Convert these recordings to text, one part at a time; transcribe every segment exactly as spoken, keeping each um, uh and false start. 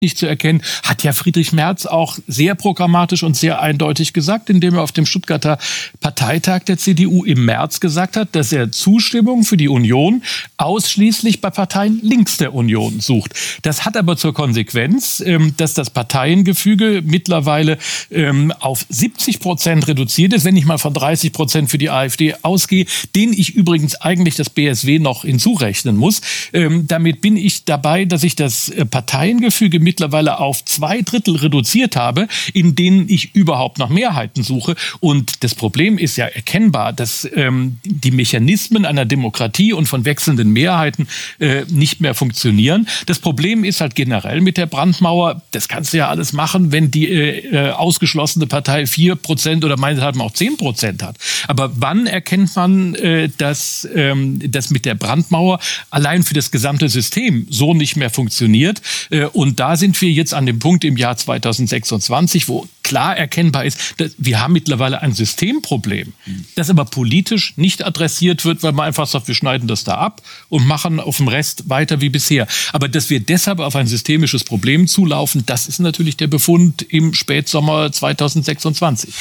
nicht zu erkennen, hat ja Friedrich Merz auch sehr programmatisch und sehr eindeutig gesagt, indem er auf dem Stuttgarter Parteitag der C D U im März gesagt hat, dass er Zustimmung für die Union ausschließlich bei Parteien links der Union sucht. Das hat aber zur Konsequenz, dass das Parteiengefüge mittlerweile auf siebzig Prozent reduziert ist, wenn ich mal von dreißig Prozent für die AfD ausgehe, den ich übrigens eigentlich das B S W noch hinzurechnen muss. Damit bin ich dabei, dass ich das Parteiengefüge mittlerweile auf zwei Drittel reduziert habe, in denen ich überhaupt noch Mehrheiten suche. Und das Problem ist ja erkennbar, dass ähm, die Mechanismen einer Demokratie und von wechselnden Mehrheiten äh, nicht mehr funktionieren. Das Problem ist halt generell mit der Brandmauer, das kannst du ja alles machen, wenn die äh, ausgeschlossene Partei vier Prozent oder meinethalben auch zehn Prozent hat. Aber wann erkennt man, äh, dass ähm, das mit der Brandmauer allein für das gesamte System so nicht mehr funktioniert? Äh, und da sind wir jetzt an dem Punkt im Jahr zweitausendsechsundzwanzig, wo klar erkennbar ist, dass wir haben mittlerweile ein Systemproblem, das aber politisch nicht adressiert wird, weil man einfach sagt, wir schneiden das da ab und machen auf dem Rest weiter wie bisher. Aber dass wir deshalb auf ein systemisches Problem zulaufen, das ist natürlich der Befund im Spätsommer zweitausendsechsundzwanzig.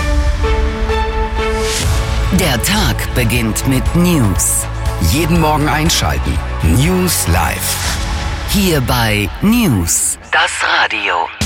Der Tag beginnt mit News. Jeden Morgen einschalten. News Live. Hier bei News, das Radio.